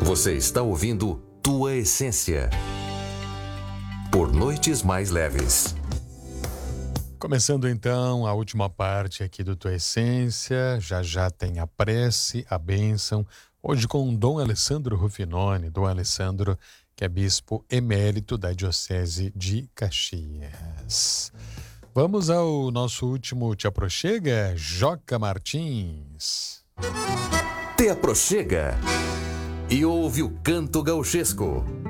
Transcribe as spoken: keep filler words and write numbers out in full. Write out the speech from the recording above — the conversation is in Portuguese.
Você está ouvindo Tua Essência, por Noites Mais Leves. Começando então a última parte aqui do Tua Essência, já já tem a prece, a bênção, hoje com Dom Alessandro Rufinoni, Dom Alessandro, que é bispo emérito da Diocese de Caxias. Vamos ao nosso último Te Aproxega, Joca Martins. Te aproxega e ouve o canto gauchesco.